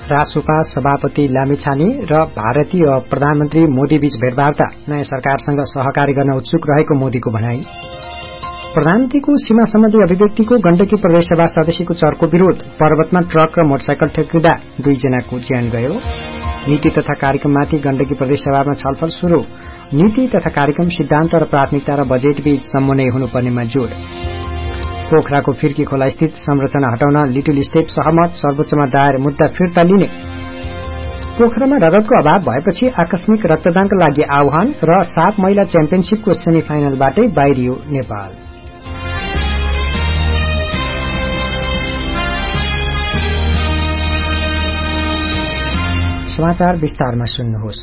रासोपा सभापति लामिछाने र भारतीय प्रधानमन्त्री मोदी बीच भेटवार्ता नयाँ सरकारसँग सहकारी गर्न उत्सुक रहेको मोदीको भनाई। प्रधानमन्त्रीको सीमा सम्बन्धी अभिव्यक्तिको गण्डकी प्रदेश सभा सदस्यको चर्को विरोध। पर्वतमा ट्रक र मोटरसाइकल ठेक्दा 2 जनाको ज्यान गयो। नीति तथा कार्यक्रममाथि गण्डकी प्रदेश सभामा छलफल शुरू। नीति तथा कार्यक्रम सिद्धान्त र प्राथमिकता र बजेट बीच समन्वय हुनुपर्नेमा जोड़। पोखराको फिर्की खोला स्थित संरचना हटाउन लिटिल स्टेट सहमत। सर्वोच्चमा दायर मुद्दा फिर्ता लिने। पोखरामा रगतको अभाव भएपछि आकस्मिक रक्तदानका लागि आह्वान र 7 महिला च्याम्पियनशीपको सेमिफाइनलबाटै बाहिरियो नेपाल। समाचार विस्तारमा सुन्नुहोस्।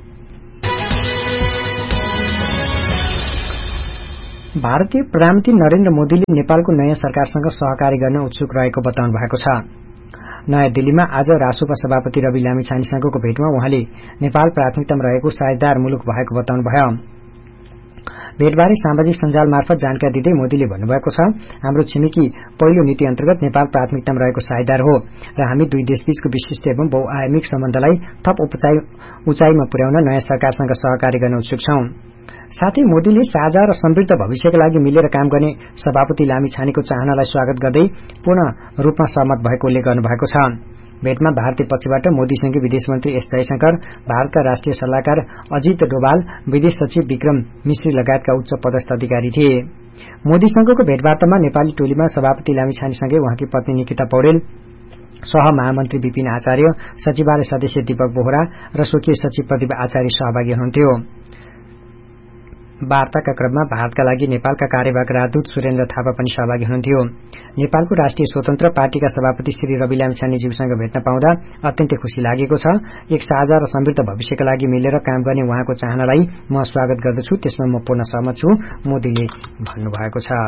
भारतीय प्रधानमन्त्री नरेन्द्र मोदीले नेपालको नयाँ सरकारसँग सहकारी गर्न उत्सुक रहेको बताउनु भएको छ। नयाँ दिल्लीमा आज रासोपा सभापति रवि लामिछानेसँगको भेटमा उहाँले नेपाल प्राथमिकतामा रहेको साझेदार मुलुक भएको बताउनुभयो। भेटबारे सामाजिक सञ्जाल मार्फत जानकारी दिँदै मोदीले भन्नुभएको छ, हाम्रो छिमेकी पहिलो नीति अन्तर्गत नेपाल प्राथमिकतामा रहेको साझेदार हो र हामी दुई देशबीचको विशिष्ट एवं बहुआयामिक सम्बन्धलाई थप उचाइमा पुर्याउन नयाँ सरकारसँग सहकारी गर्न उत्सुक छौं। साथै मोदीले साझा र समृद्ध भविष्यका लागि मिलेर काम गर्ने सभापति लामिछानेको चाहनालाई स्वागत गर्दै पूर्ण रूपमा सहमत भएको उल्लेख गर्नुभएको छ। भेटमा भारतीय पक्षबाट मोदीसँगै विदेश मन्त्री एस जयशंकर, भारतका राष्ट्रिय सल्लाहकार अजित डोभाल, विदेश सचिव विक्रम मिश्री लगायतका उच्च पदस्थ अधिकारी थिए। मोदीसँगको भेटवार्तामा नेपाली टोलीमा सभापति लामिछानेसँगै उहाँकी पत्नी निकिता पौडेल, सह महामन्त्री विपिन आचार्य, सचिवालय सदस्य दीपक बोहरा र स्वकीय सचिव प्रदीप आचार्य सहभागी हुनुहुन्थ्यो। वार्ताका क्रममा भारतका लागि नेपालका कार्यवाहक राजदूत सुरेन्द्र थापा पनि सहभागी हुनुहुन्थ्यो। नेपालको राष्ट्रिय स्वतन्त्र पार्टीका सभापति श्री रवि लामिछानेज्यूसँग भेट्न पाउँदा अत्यन्तै खुशी लागेको छ। एक साझा र समृद्ध भविष्यका लागि मिलेर काम गर्ने उहाँको चाहनालाई म स्वागत गर्दछु, त्यसमा म पूर्ण सहमत छु, मोदीले भन्नुभएको छ।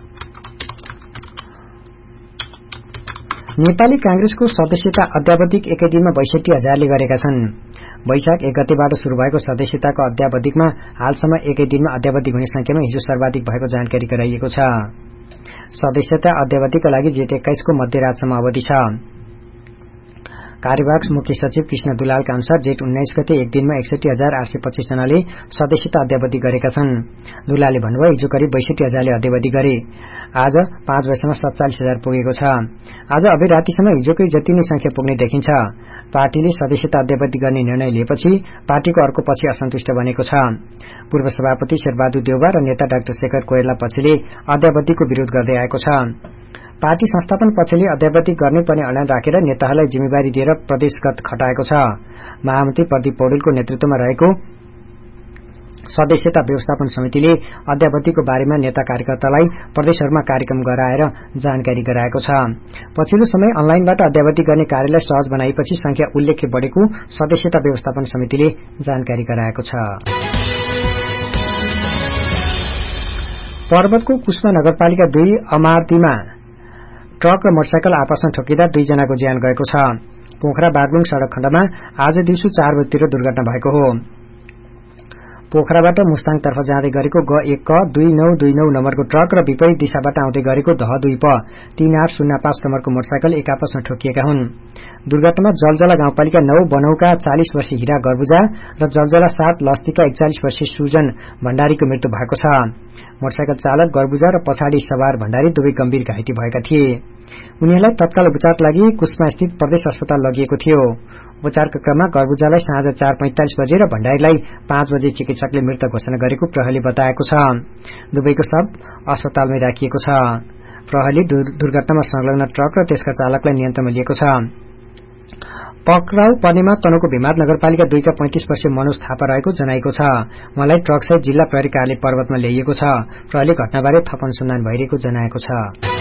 नेपाली कांग्रेसको सदस्यता अध्यावधिक एकै दिनमा 62,000ले गरेका छन्। वैशाख 1 गतेबाट शुरू भएको सदस्यताको अध्यावधिकमा हालसम्म एकै दिनमा अध्यावधिक हुने संख्यामा हिजो सर्वाधिक भएको जानकारी गराइएको छ। सदस्यता अध्यावधिकका लागि जेठ 21 को मध्यरातसम्म अवधि छ। कार्यवाहक मुख्य सचिव कृष्ण दुलालका अनुसार जेठ 19 गते एक दिनमा 61,825 जनाले सदस्यता अध्यावधि गरेका छन्। दुलालले भन्नुभयो, हिजो करिब 62,000ले अध्यावधि गरे। आज 5 वर्षमा 47,000 पुगेको छ। आज अबेर रातिसम्म हिजोकै जति नै संख्या पुग्ने देखिन्छ। पार्टीले सदस्यता अध्यावधि गर्ने निर्णय लिएपछि पार्टीको अर्को पछि असन्तुष्ट बनेको छ। पूर्व सभापति शेरबहादुर देउवा र नेता डाक्टर शेखर कोइराला पक्षले अध्यावधिको विरोध गर्दै आएको छ। पार्टी संस्थापन पक्षले अध्यावधि गर्नै पर्ने अडान राखेर नेताहरूलाई जिम्मेवारी दिएर प्रदेशगत खटाएको छ। महामन्त्री प्रदीप पौडेलको नेतृत्वमा रहेको सदस्यता व्यवस्थापन समितिले अध्यावधिको बारेमा नेता कार्यकर्तालाई प्रदेशहरूमा कार्यक्रम गराएर जानकारी गराएको छ। पछिल्लो समय अनलाइनबाट अध्यावधि गर्ने कार्यलाई सहज बनाएपछि संख्या उल्लेख्य बढेको सदस्यता व्यवस्थापन समितिले जानकारी गराएको छ। पर्वतको कुस्मा नगरपालिका 2 अमार्तीमा ट्रक र मोटरसाइकल आपसमा ठोकिँदा 2 जनाको ज्यान गएको छ। पोखरा बागलुङ सड़क खण्डमा आज दिउँसो 4 बजेतिर दुर्घटना भएको हो। पोखराबाट मुस्ताङतर्फ जाँदै गरेको G1 K 2929 नम्बरको ट्रक र विपरीत दिशाबाट आउँदै गरेको DH2 P 3805 नम्बरको मोटरसाइकल एक आपसमा ठोकिएका हुन्। दुर्घटनामा जलजला गाउँपालिका 9 बनौका 40 वर्षीय हिरा गर्बुजा र जलजला 7 लस्तीका 41 वर्षीय सुजन भण्डारीको मृत्यु भएको छ। मोटरसाइकल चालक गर्बुजा र पछाडि सवार भण्डारी दुवै गम्भीर घाइते भएका थिए। उनीहरूलाई तत्काल उपचारका लागि कुस्मा स्थित प्रदेश अस्पताल लगिएको थियो। उपचारका क्रममा गर्बुजालाई साँझ 4:45 बजे र भण्डारीलाई 5 बजे चिकित्सकले मृत घोषणा गरेको प्रहरीले बताएको छ। दुवैको शव अस्पतालमै राखिएको छ। प्रहरीले दुर्घटनामा संलग्न ट्रक र त्यसका चालकलाई नियन्त्रणमा लिएको छ। पक्राउ पर्नेमा तनहुको भिमाद नगरपालिका 2 का 35 वर्षीय मनोज थापा रहेको जनाएको छ। उहाँलाई ट्रकसहित जिल्ला प्रहरी कार्यालय पर्वतमा ल्याइएको छ। प्रहरीले घटनाबारे थप अनुसन्धान भइरहेको जनाएको छ।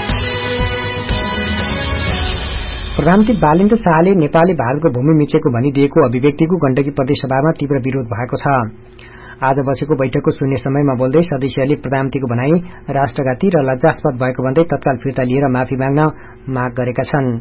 प्रधानमन्त्री बालेन्द्र शाहले नेपालले भारतको भूमि मिचेको भनिदिएको अभिव्यक्तिको गण्डकी प्रदेश सभामा तीव्र विरोध भएको छ। आज बसेको बैठकको शून्य समयमा बोल्दै सदस्यहरूले प्रधानमन्त्रीको भनाई राष्ट्रघाती र लज्जास्पद भएको भन्दै तत्काल फिर्ता लिएर माफी माग्न माग गरेका छन्।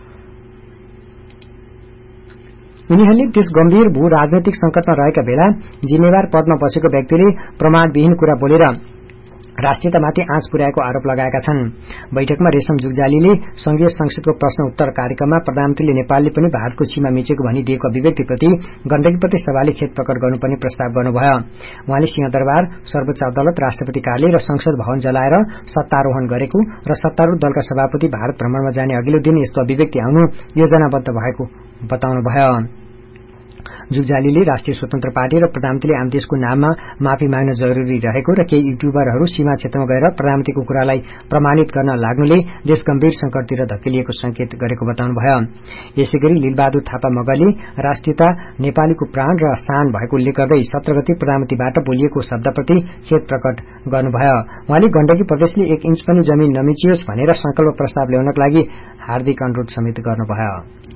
उनीहरूले देश गम्भीर भू राजनैतिक संकटमा रहेका बेला जिम्मेवार पदमा बसेको व्यक्तिले प्रमाणविहीन कुरा बोलेर राष्ट्रियतामाथि आँच पुर्याएको आरोप लगाएका छन्। बैठकमा रेशम जुगजालीले संघीय संसदको प्रश्न उत्तर कार्यक्रममा प्रधानमन्त्रीले नेपालले पनि भारतको सीमा मिचेको भनी दिएको अभिव्यक्तिप्रति गण्डकीप्रति सभाले खेद प्रकट गर्नुपर्ने प्रस्ताव गर्नुभयो। उहाँले सिंहदरबार, सर्वोच्च अदालत, राष्ट्रपति कार्यालय र संसद भवन जलाएर सत्तारोहण गरेको र सत्तारूढ़ दलका सभापति भारत भ्रमणमा जाने अघिल्लो दिन यस्तो अभिव्यक्ति आउनु योजनाबद्ध भएको बताउनुभयो। जुगजालीले राष्ट्रिय स्वतन्त्र पार्टी र प्रधानमन्त्रीले आम देशको नाममा माफी माग्न जरूरी रहेको र केही युट्युबरहरू सीमा क्षेत्रमा गएर प्रधानमन्त्रीको कुरालाई प्रमाणित गर्न लाग्नुले देश गम्भीर संकटतिर धकेलिएको संकेत गरेको बताउनुभयो। यसैगरी लीलबहादुर थापा मगरले राष्ट्रियता नेपालीको प्राण र शान भएको उल्लेख गर्दै 17 गते प्रधानमन्त्रीबाट बोलिएको शब्दप्रति खेद प्रकट गर्नुभयो। उहाँले गण्डकी प्रदेशले 1 इन्च पनि जमिन नमिचियोस् भनेर संकल्प प्रस्ताव ल्याउनका लागि हार्दिक अनुरोध समेत गर्नुभयो।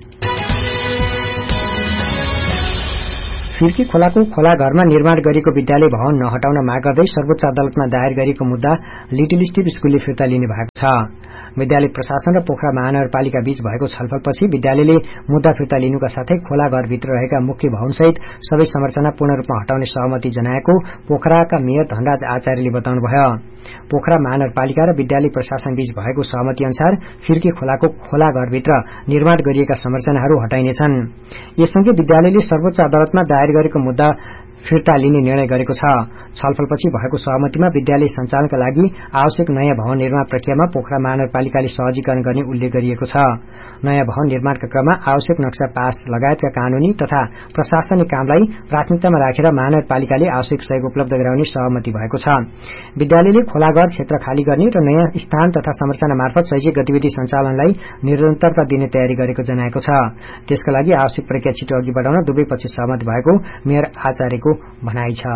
फिर्की खोलाको खोलाघरमा निर्माण गरिएको विद्यालय भवन नहटाउन माग गर्दै सर्वोच्च अदालतमा दायर गरिएको मुद्दा लिटिल स्टिभ स्कूलले फिर्ता लिने भएको छ। विद्यालय प्रशासन र पोखरा महानगरपालिका बीच भएको छलफलपछि विद्यालयले मुद्दा फिर्ता लिनुका साथै खोलाघरभित्र रहेका मुख्य भवनसहित सबै संरचना पूर्ण रूपमा हटाउने सहमति जनाएको पोखराका मेयर धनराज आचार्यले बताउनुभयो। पोखरा महानगरपालिका र विद्यालय प्रशासन बीच भएको सहमति अनुसार फिर्की खोलाको खोलाघरभित्र निर्माण गरिएका संरचनाहरू हटाइनेछन्। यससँगै विद्यालयले सर्वोच्च अदालतमा दायर गरेको मुद्दा फिर्ता लिने निर्णय गरेको छ। छलफलपछि भएको सहमतिमा विद्यालय सञ्चालनका लागि आवश्यक नयाँ भवन निर्माण प्रक्रियामा पोखरा महानगरपालिकाले सहजीकरण गर्ने उल्लेख गरिएको छ। नयाँ भवन निर्माणका क्रममा आवश्यक नक्सा पास लगायतका कानूनी तथा प्रशासनिक कामलाई प्राथमिकतामा राखेर महानगरपालिकाले आवश्यक सहयोग उपलब्ध गराउने सहमति भएको छ। विद्यालयले खोलाघर क्षेत्र खाली गर्ने र नयाँ स्थान तथा संरचना मार्फत शैक्षिक गतिविधि सञ्चालनलाई निरन्तरता दिने तयारी गरेको जनाएको छ। त्यसका लागि आवश्यक प्रक्रिया छिटो अघि बढाउन दुवै पक्ष सहमत भएको मेयर आचार्यको भनाइ छ।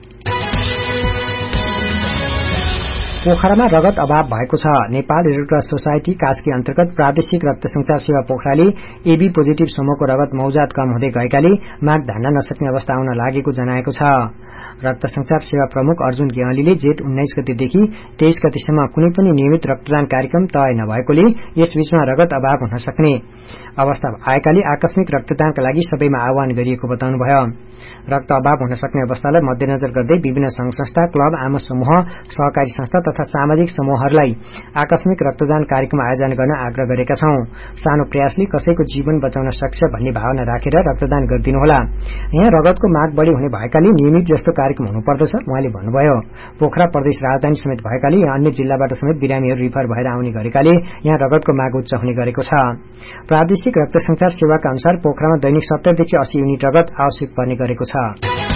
पोखरामा रगत अभाव भएको छ। Nepal red cross society Kaski अन्तर्गत प्रादेशिक रक्त संचार सेवा पोखराले एबी पोजिटिभ समूहको रगत मौजात कम हुँदै गएकाले माग धान्न नसक्ने अवस्था आउन लागेको जनाएको छ। रक्त संचार सेवा प्रमुख अर्जुन गेवालीले जेठ 19 गतेदेखि 23 गतेसम्म कुनै पनि नियमित रक्तदान कार्यक्रम तय नभएकोले यसबीचमा रगत अभाव हुन सक्ने अवस्था आएकाले आकस्मिक रक्तदानका लागि सबैमा आह्वान गरिएको बताउनुभयो। रक्त अभाव हुन सक्ने अवस्थालाई मध्यनजर गर्दै विभिन्न संघ संस्था, क्लब, आमा समूह, सहकारी संस्था तथा सामाजिक समूहहरूलाई आकस्मिक रक्तदान कार्यक्रम आयोजना गर्न आग्रह गरेका छौं। सानो प्रयासले कसैको जीवन बचाउन सक्छ भन्ने भावना राखेर रक्तदान गरिदिनुहोला। यहाँ रगतको माग बढ़ी हुने भएकाले नियमित यस्तो कार्यक्रम हुनुपर्दछ उहाँले भन्नुभयो। पोखरा प्रदेश राजधानी समेत भएकाले यहाँ अन्य जिल्लाबाट समेत बिरामीहरू रिफर भएर आउने गरेकाले यहाँ रगतको माग उच्च हुने गरेको छ। प्रादेशिक रक्त संचार सेवाका अनुसार पोखरामा दैनिक 70 देखि 80 युनिट रगत आवश्यक पर्ने गरेको छ।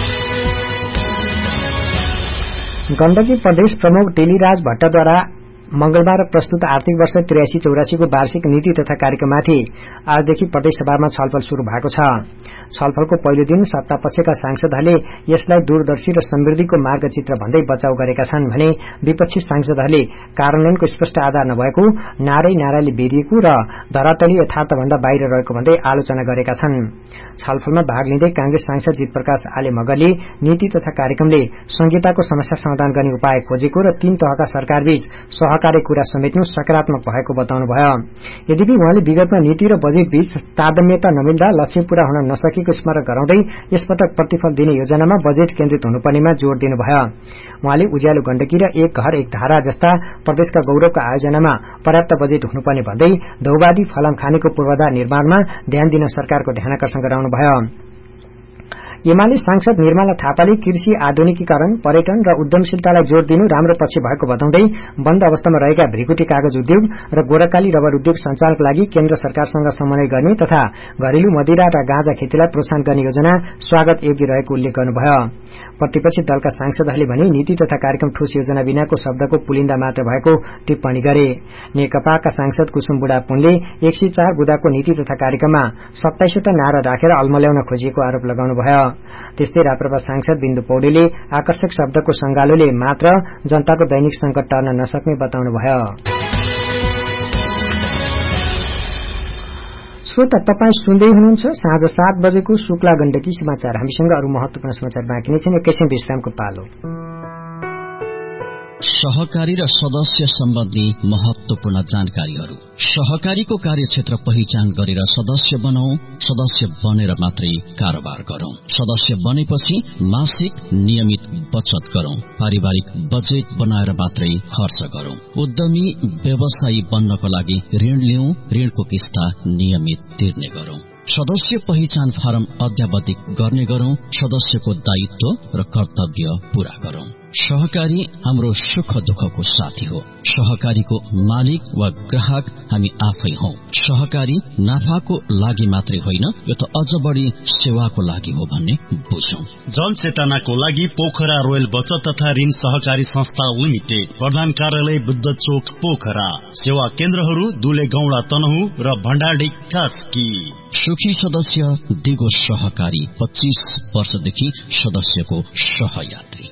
गण्डकी प्रदेश प्रमुख डेलीराज भट्टद्वारा मंगलबार प्रस्तुत आर्थिक वर्ष 83-84 को वार्षिक नीति तथा कार्यक्रममाथि आजदेखि प्रदेश सभामा छलफल शुरू भएको छ। छलफलको पहिलो दिन सत्तापक्षका सांसदहरूले यसलाई दूरदर्शी र समृद्धिको मार्गचित्र भन्दै बचाउ गरेका छन् भने विपक्षी सांसदहरूले कार्यान्वयनको स्पष्ट आधार नभएको, नाराले बेरिएको र धरातली यथार्थभन्दा बाहिर रहेको भन्दै आलोचना गरेका छन्। छलफलमा भाग लिँदै कांग्रेस सांसद जीतप्रकाश आले मगरले नीति तथा कार्यक्रमले संहिताको समस्या समाधान गर्ने उपाय खोजेको र 3 तहका सरकारबीच सहकारी कुरा समेट्नु सकारात्मक भएको बताउनुभयो। यद्यपि उहाँले विगतमा नीति र बजेट बीच तारतम्यता नमिल्दा लक्ष्य पूरा हुन नसकेको स्मरण गराउँदै यसपटक प्रतिफल दिने योजनामा बजेट केन्द्रित हुनुपर्नेमा जोड़ दिनुभयो। उहाँले उज्यालो गण्डकी र एक घर एक धारा जस्ता प्रदेशका गौरवका आयोजनामा पर्याप्त बजेट हुनुपर्ने भन्दै दौवादी फलाम खानेको पूर्वाधार निर्माणमा ध्यान दिन सरकारको ध्यानाकर्षण गराउनुभयो। एमाले सांसद निर्मला थापाले कृषि आधुनिकीकरण, पर्यटन र उद्यमशीलतालाई जोड़ दिनु राम्रो पक्ष भएको बताउँदै बन्द अवस्थामा रहेका भृकुटी कागज उद्योग र गोराकाली रबर उद्योग सञ्चालनका लागि केन्द्र सरकारसँग समन्वय गर्ने तथा घरेलु मदिरा र गाँजा खेतीलाई प्रोत्साहन गर्ने योजना स्वागत योग्य रहेको उल्लेख गर्नुभयो। प्रतिपक्षी दलका सांसदहरूले भने नीति तथा कार्यक्रम ठोस योजना बिनाको शब्दको पुलिन्दा मात्र भएको टिप्पणी गरे। नेकपाका सांसद कुसुम बुढा पुनले 104 बुँदाको नीति तथा कार्यक्रममा 27 वटा नारा राखेर अल्मल्याउन खोजिएको आरोप लगाउनुभयो। त्यस्तै राप्रपा सांसद बिन्दु पौडेलले आकर्षक शब्दको संगालोले मात्र जनताको दैनिक संकट टार्न नसक्ने बताउनुभयो। श्रोता, तपाई सुन्दै हुनुहुन्छ साँझ 7 बजेको शुक्ला गण्डकी समाचार। हामीसँग अरू महत्वपूर्ण समाचार बाँकी नै छन्। एकैछिन विश्रामको पालो। सहकारी र सदस्य सम्बन्धी महत्वपूर्ण जानकारीहरू। सहकारीको कार्यक्षेत्र पहिचान गरेर सदस्य बनाऊ। सदस्य बनेर मात्रै कारोबार गरौं। सदस्य बनेपछि मासिक नियमित बचत गरौं। पारिवारिक बजेट बनाएर मात्रै खर्च गरौं। उद्यमी व्यवसायी बन्नको लागि ऋण लिऊ। ऋणको किस्ता नियमित तिर्ने गरौं। सदस्य पहिचान फारम अद्यावधिक गर्ने गरौं। सदस्यको दायित्व र कर्तव्य पूरा गरौं। सहकारी हाम्रो सुख दुःखको साथी हो। सहकारीको मालिक वा ग्राहक हामी आफै हौ। सहकारी नाफाको लागि मात्रै होइन, यो त अझ बढी सेवाको लागि हो भन्ने बुझौं। जनचेतनाको लागि पोखरा रोयल बचत तथा ऋण सहकारी संस्था लिमिटेड, प्रधान कार्यालय बुद्ध चोक पोखरा। सेवा केन्द्रहरू दुले गौडा तनहु र भण्डारडी कास्की। सुखी सदस्य दिगो सहकारी, 25 वर्षदेखि सदस्यको सहयात्री।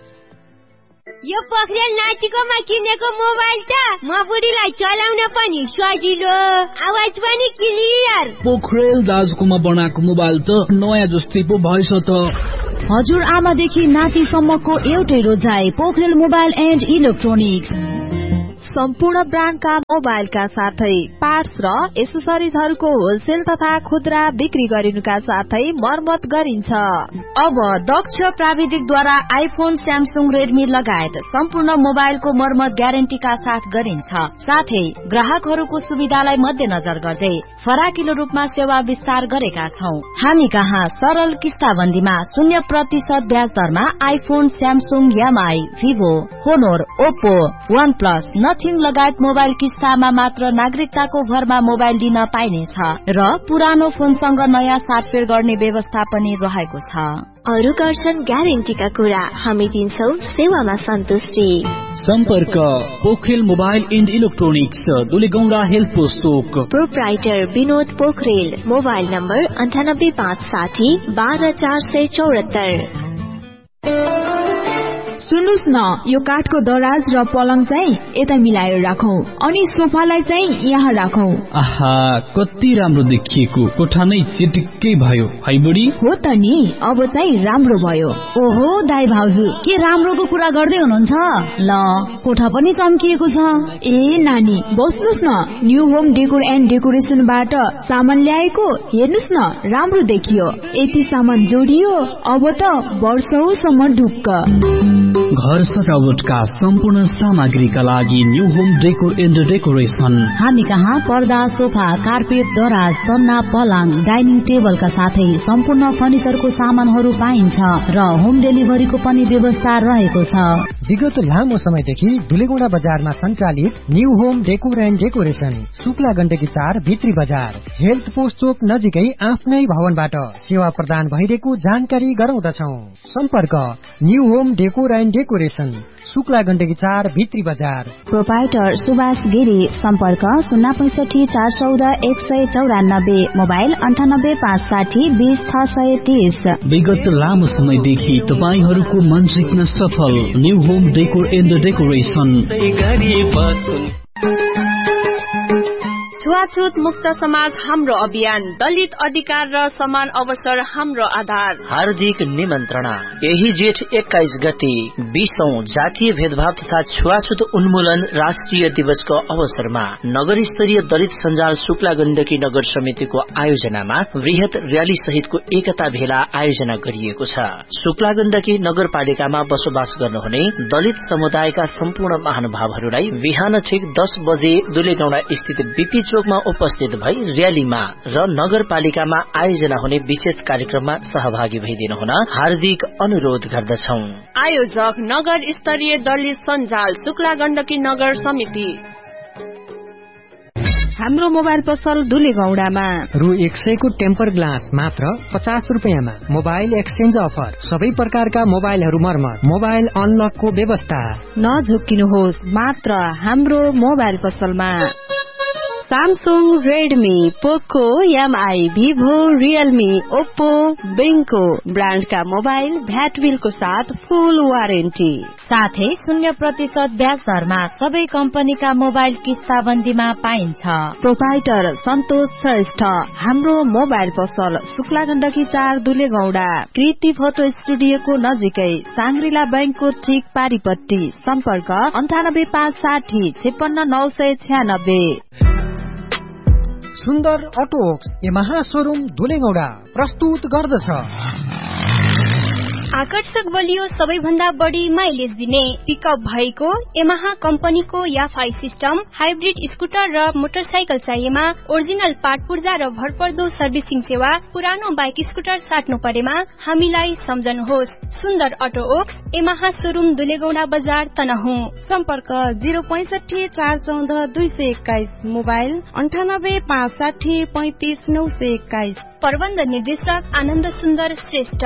यो पोखरेल नाचिकोमा किनेको मोबाइल त म बुढीलाई चलाउन पनि सजिलो, आवाज पनि क्लियर। पोखरेल दाजुकोमा बनाएको मोबाइल त नयाँ जस्तै पो भएछ त। हजुर आमादेखि नातिसम्मको एउटै रोजाइ, पोखरेल मोबाइल एन्ड इलेक्ट्रोनिक्स। सम्पूर्ण ब्रान्डका मोबाइलका साथै पार्ट्स र एसेसरिजहरूको होलसेल तथा खुद्रा बिक्री गरिनुका साथै मर्मत गरिन्छ। अब दक्ष प्राविधिकद्वारा आइफोन, स्यामसुङ, रेडमी लगायत सम्पूर्ण मोबाइलको मर्मत ग्यारेन्टीका साथ गरिन्छ। साथै ग्राहकहरूको सुविधालाई मध्यनजर गर्दै फराकिलो रूपमा सेवा विस्तार गरेका छौं। हामी कहाँ सरल किस्ताबन्दीमा 0% ब्याज दरमा iPhone, Samsung, MI, Vivo, होनोर, Oppo, one plus, nothing लगायत मोबाइल किस्तामा मात्र नागरिकताको भरमा मोबाइल दिन पाइनेछ र पुरानो फोनसँग नयाँ साटफेर गर्ने व्यवस्था पनि रहेको छ। अरु गर्छन् ग्यारेन्टीका कुरा, हामी दिन्छौं सेवामा सन्तुष्टि। सम्पर्क Pokharel mobile and electronics, दुलेगौडा health post Chowk. Proprietor Vinod Pokharel. Mobile number 98560 12474। सुन्नुस् न, यो काठको दराज र पलङ चाहिँ यता मिलाएर राखौं अनि सोफालाई चाहिँ यहाँ राखौं। आहा, कति राम्रो देखिएको, कोठा नै चिटिक्कै भयो है बुढी। हो त नि, अब चाहिँ राम्रो भयो। ओहो दाइ भाउजू, के राम्रोको कुरा गर्दै हुनुहुन्छ? ल, कोठा पनि चम्किएको छ। ए नानी, बस्नुस् न, न्यू होम डेकोर एन्ड डेकोरेसनबाट सामान ल्याएको, हेर्नुस् न, राम्रो देखियो। यति सामान जोडियो, अब त वर्षौंसम्म ढुक्क। घर सजावटका सम्पूर्ण सामग्रीका लागि new home decor and decoration. हामी कहाँ पर्दा, सोफा, कार्पेट, दराज, सन्ना, पलङ, डाइनिङ टेबलका साथै सम्पूर्ण फर्निचरको सामानहरू पाइन्छ र होम डेलिभरीको पनि व्यवस्था रहेको छ। विगत लामो समयदेखि दुलेगौडा बजारमा सञ्चालित new home decor and decoration, Shukla Gandaki 4 भित्री बजार, हेल्थ पोस्ट चोक नजिकै आफ्नै भवनबाट सेवा प्रदान भइरहेको जानकारी गराउँदछौं। सम्पर्क new home decor and decoration, Shukla Gandaki 4 भित्री बजार। प्रोपाइटर सुभाष गिरी। सम्पर्क 065 414 194, मोबाइल 98 560 20 630। विगत लामो समयदेखि तपाईहरूको मन जित्न सफल new home decor and decoration. छुवाछुत मुक्त समाज हाम्रो अभियान, दलित अधिकार र समान अवसर हाम्रो आधार। हार्दिक निमन्त्रणा। यही जेठ 21 गते 20औं जातीय भेदभाव तथा छुवाछुत उन्मूलन राष्ट्रिय दिवसको अवसरमा नगर स्तरीय दलित सञ्जाल शुक्ला गण्डकी नगर समितिको आयोजनामा वृहत र्याली सहितको एकता भेला आयोजना गरिएको छ। शुक्ला गण्डकी नगरपालिकामा बसोबास गर्नुहुने दलित समुदायका सम्पूर्ण महानुभावहरूलाई बिहान ठिक 10 बजे दुलेगौडा स्थित बीपी चोकमा उपस्थित भई र्यालीमा र नगरपालिकामा आयोजना हुने विशेष कार्यक्रममा सहभागी भइदिनु हुन हार्दिक अनुरोध गर्दछौ। आयोजक नगर स्तरीय दलित सञ्जाल शुक्ला गण्डकी नगर समिति। हाम्रो मोबाइल पसल दुलेगौडामा रु 100 को टेम्पर ग्लास मात्र 50 रुपियाँमा। मोबाइल एक्सचेन्ज अफर, सबै प्रकारका मोबाइलहरू मर्मत, मोबाइल अनलकको व्यवस्था। नझुक्किनुहोस्, मात्र हाम्रो मोबाइल पसलमा। Samsung, Redmi, Poco, MI, Vivo, Realme, Oppo, Benko brand का मोबाइल भ्याट बिलको साथ फुल वारेन्टी साथै 0% ब्याज दरमा सबै कम्पनीका मोबाइल किस्ताबन्दीमा पाइन्छ। प्रोपाइटर सन्तोष श्रेष्ठ, हाम्रो मोबाइल पसल शुक्ला गण्डकी 4 दुलेगौडा, कृति फोटो स्टुडियोको नजिकै, सांग्रिला बैंकको ठीक पारीपट्टि। सम्पर्क 98560 56996। सुन्दर अटोक्स यमाहा शोरूम दुलेगौडा प्रस्तुत गर्दछ आकर्षक बलियो सबैभन्दा बढी माइलेज दिने पिकअप भएको यमाहा कम्पनीको याफाई सिस्टम, हाइब्रिड स्कुटर र मोटरसाइकल चाहिएमा ओरिजिनल पार्ट पूर्जा र भरपर्दो सर्भिसिङ सेवा, पुरानो बाइक स्कुटर साट्नु परेमा हामीलाई सम्झनुहोस्। सुन्दर अटो ओक्स यमाहा शोरूम दुलेगौडा बजार तनहुँ। सम्पर्क 065 414 221, मोबाइल 98 560 35 921। प्रबन्ध निर्देशक आनन्द सुन्दर श्रेष्ठ।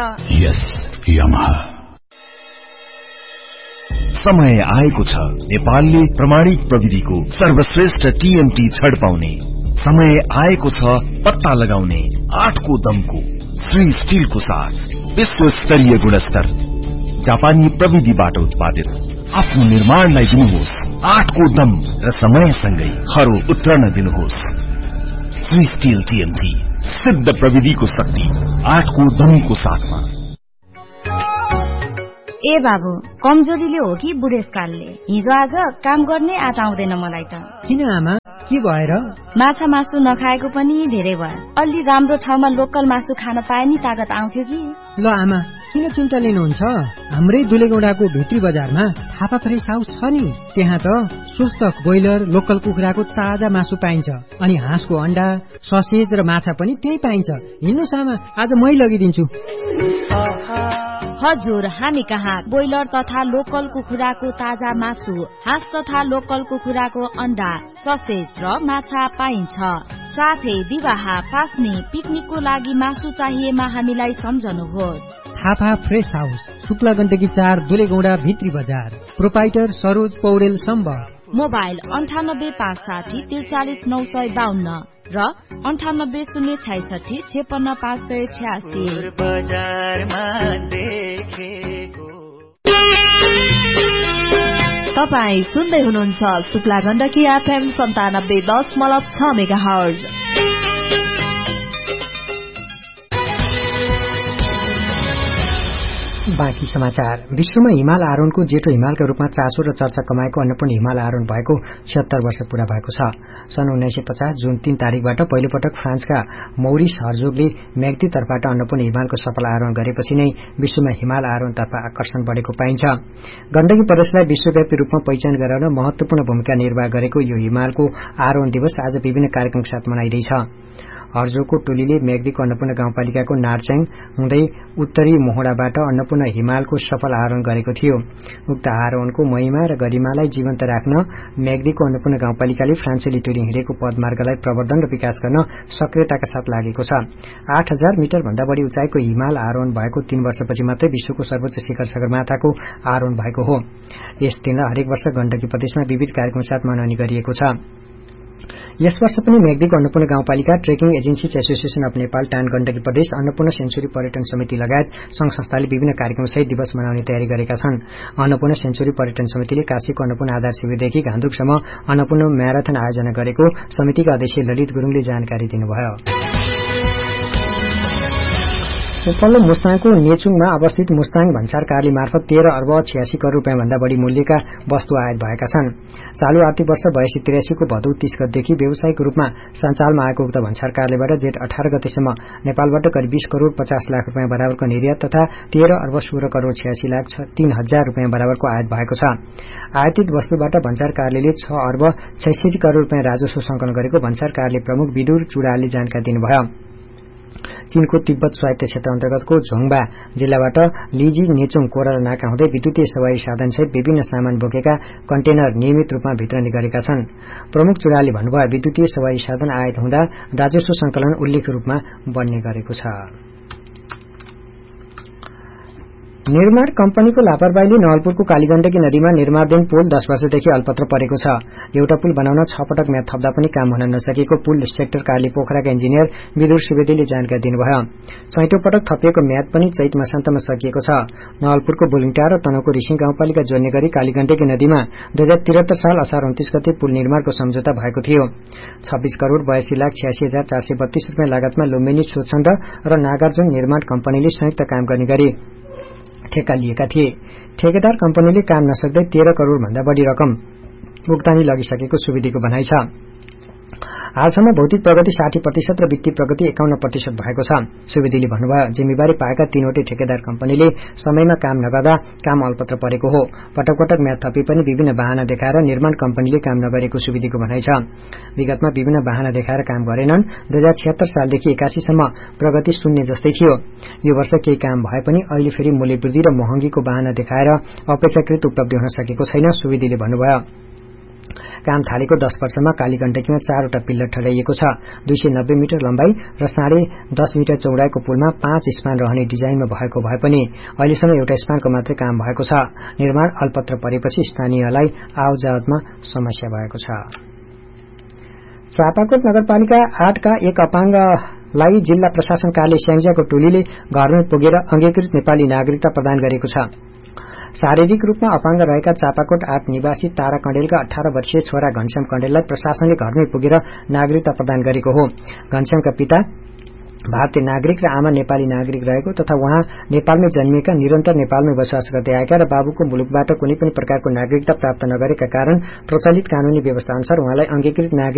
समय आएको छ नेपालले प्रमाणित प्रविधिको सर्वश्रेष्ठ टीएमटी छड पाउने। समय आएको छ पत्ता लगाउने 8 को दमको श्री स्टिलको साथ विश्व स्तरीय गुणस्तर जापानी प्रविधिबाट उत्पादित आफ्नो निर्माणलाई दिनुहोस् 8 को दम र समयसँगै खरो उत्रन दिनुहोस्। श्री स्टिल टीएमटी सिद्ध प्रविधिको शक्ति 8 को दमको साथमा। ए बाबु, कमजोरीले हो कि बुढेसकालले? हिजो आज काम गर्ने आँट आउँदैन मलाई त। किन आमा, के भएर? माछा मासु नखाएको पनि धेरै भयो। अलि राम्रो ठाउँमा लोकल मासु खान पाए नि तागत आउँथ्यो कि। ल आमा, किन चिन्ता लिनुहुन्छ? हाम्रै दुलेगौडाको भित्री बजारमा थापा फ्रेस हाउस छ नि, त्यहाँ त स्वस्थ ब्रोइलर लोकल कुखुराको ताजा मासु पाइन्छ, अनि हाँसको अण्डा, ससेज र माछा पनि त्यही पाइन्छ। हिँड्नुस् आमा, आज मै लगिदिन्छु। हजुर, हामी कहाँ ब्रोइलर तथा लोकल कुखुराको ताजा मासु, हाँस तथा लोकल कुखुराको अण्डा, ससेज र माछा पाइन्छ। साथै विवाह, पास्ने, पिकनिकको लागि मासु चाहिएमा हामीलाई सम्झनुहोस्। थापा फ्रेस हाउस, शुक्ला गण्डकी 4 दुलेगौडा भित्री बजार। प्रोपाइटर सरोज पौडेल सम्बर। मोबाइल 98 560 43 952 र 98 066 56 586। तपाई सुन्दै हुनुहुन्छ शुक्ला गण्डकी FM 97.6 मेगाहर्ज। बाँकी समाचार। विश्वमा हिमाल आरोहणको जेठो हिमालका रूपमा चासो र चर्चा कमाएको अन्नपूर्ण हिमाल आरोहण भएको 76 वर्ष पूरा भएको छ। सन् 1950 जुन 3 तारिकबाट पहिलोपटक फ्रान्सका मौरिस हर्जोगले म्याग्दी तर्फबाट अन्नपूर्ण हिमालको सफल आरोहण गरेपछि नै विश्वमा हिमाल आरोहणतर्फ आकर्षण बढेको पाइन्छ। गण्डकी प्रदेशलाई विश्वव्यापी रूपमा पहिचान गराउन महत्वपूर्ण भूमिका निर्वाह गरेको यो हिमालको आरोहण दिवस आज विभिन्न कार्यक्रमका साथ मनाइँदैछ। हर्जोगको टोलीले म्याग्दीको अन्नपूर्ण गाउँपालिकाको नार्च्याङ हुँदै उत्तरी मोहडाबाट अन्नपूर्ण हिमालको सफल आरोहण गरेको थियो। उक्त आरोहणको महिमा र गरिमालाई जीवन्त राख्न म्याग्दीको अन्नपूर्ण गाउँपालिकाले फ्रान्सेली टोली हिँडेको पदमार्गलाई प्रवर्धन र विकास गर्न सक्रियताका साथ लागेको छ। 8000 मिटर भन्दा बढी उचाइको हिमाल आरोहण भएको 3 वर्षपछि मात्रै विश्वको सर्वोच्च शिखर सगरमाथाको आरोहण भएको हो। यस दिनलाई हरेक वर्ष गण्डकी प्रदेशमा विविध कार्यक्रम साथ मनाउने गरिएको छ। यस वर्ष पनि म्याग्दीको अन्नपूर्ण गाउँपालिका, trekking agencies association of Nepal, टान गण्डकी प्रदेश, अन्नपूर्ण सेन्चुरी पर्यटन समिति लगायत संघ संस्थाले विभिन्न कार्यक्रमसहित दिवस मनाउने तयारी गरेका छन्। अन्नपूर्ण सेन्चुरी पर्यटन समितिले काशीको अन्नपूर्ण आधार शिविरदेखि घान्दुकसम्म अन्नपूर्ण म्याराथन आयोजना गरेको समितिका अध्यक्ष ललित गुरुङले जानकारी दिनुभयो। उपल्लो मुस्ताङको नेचुङमा अवस्थित मुस्ताङ भन्सार कार्यालय मार्फत 13 अर्ब 86 करोड़ रुपियाँ भन्दा बढी मूल्यका वस्तु आयात भएका छन्। चालू आर्थिक वर्ष 82-83 को भदौ 30 गतेदेखि व्यावसायिक रूपमा सञ्चालनमा आएको उक्त भन्सार कार्यालयबाट जेठ 18 गतेसम्म नेपालबाट करिब 20 करोड़ 50 लाख रुपियाँ बराबरको निर्यात तथा 13 अर्ब 16 करोड़ 86 लाख 3 हजार रुपियाँ बराबरको आयात भएको छ। आयातित वस्तुबाट भन्सार कार्यालयले 6 अर्ब 66 करोड़ रुपियाँ राजस्व संकलन गरेको भन्सार कार्यालय प्रमुख विदुर चुडालले जानकारी दिनुभयो। चीनको तिब्बत स्वायत्त क्षेत्र अन्तर्गतको झोङबा जिल्लाबाट लिजी नेचुङ कोराला नाका हुँदै विद्युतीय सवारी साधनसहित विभिन्न सामान बोकेका कन्टेनर नियमित रूपमा भित्रने गरेका छन्। प्रमुख चुडालले भन्नुभयो, विद्युतीय सवारी साधन आयात हुँदा राजस्व संकलन उल्लेख्य रूपमा बढ्ने गरेको छ। निर्माण कम्पनीको लापरवाहीले नवलपुरको कालीगण्डकी नदीमा निर्माणाधीन पुल 10 वर्षदेखि अल्पत्र परेको छ। एउटा पुल बनाउन 6 पटक म्याद थप्दा पनि काम हुन नसकेको पुल सेक्टर कार्यालय पोखराका इन्जिनियर विदुर सुवेदीले जानकारी दिनुभयो। 4औं पटक थपिएको म्याद पनि चैत मसान्तमा सकिएको छ। नवलपुरको बुलिङटा र तनहुको रिसिङ गाउँपालिका जोड्ने गरी कालीगण्डकी नदीमा 2073 साल असार 29 गते पुल निर्माणको सम्झौता भएको थियो। 26 करोड़ 82,86,432 रुपियाँ लागतमा लुम्बिनी स्वच्छन्द र नागार्जुन निर्माण कम्पनीले संयुक्त काम गर्ने गरी ठेक्का लिएका थिए। ठेकेदार कम्पनीले काम नसक्दै 13 करोड़ भन्दा बढ़ी रकम भुक्तानी लगिसकेको सुवेदीको भनाइ छ। हालसम्म भौतिक प्रगति 60% र वित्तीय प्रगति 51% भएको छ। सुवेदीले भन्नुभयो, जिम्मेवारी पाएका 3वटै ठेकेदार कम्पनीले समयमा काम नगर्दा काम अल्पत्र परेको हो। पटक पटक म्याद थपे पनि विभिन्न बहाना देखाएर निर्माण कम्पनीले काम नगरेको सुवेदीको भनाइ छ। विगतमा विभिन्न बहाना देखाएर काम गरेनन्। 2076 सालदेखि 81 सम्म प्रगति शून्य जस्तै थियो। यो वर्ष केही काम भए पनि अहिले फेरि मूल्यवृद्धि र महँगीको बहाना देखाएर अपेक्षाकृत उपलब्धि हुन सकेको छैन। सुवेदीले भन्नुभयो, काम थालेको 10 वर्षमा कालीगण्डकीमा 4वटा पिल्लर ठड्याइएको छ। 290 मिटर लम्बाई र 10.5 मिटर चौडाइको पुलमा 5 स्पान रहने डिजाइनमा भएको भए पनि अहिलेसम्म एउटा स्पानको मात्रै काम भएको छ। निर्माण अल्पत्र परेपछि स्थानीयलाई आवजावतमा समस्या भएको छ। चापाकोट नगरपालिका 8 का एक अपाङ्गलाई जिल्ला प्रशासन कार्यालय स्याङ्जाको टोलीले घरमै पुगेर अंगीकृत नेपाली नागरिकता प्रदान गरेको छ। शारीरिक रूपमा अपाङ्ग रहेका चापाकोट 8 निवासी तारा कण्डेलका 18 वर्षीय छोरा घनश्याम कण्डेललाई प्रशासनले घरमै पुगेर नागरिकता प्रदान गरेको हो। घनश्यामका पिता भारतीय नागरिक र आमा नेपाली नागरिक रहेको तथा उहाँ नेपालमै जन्मिएका, निरन्तर नेपालमै बसोबास गर्दै आएका र बाबुको मुलुकबाट कुनै पनि प्रकारको नागरिकता प्राप्त नगरेका कारण प्रचलित कानूनी व्यवस्था अनुसार उहाँलाई अंगीकृत नागरिक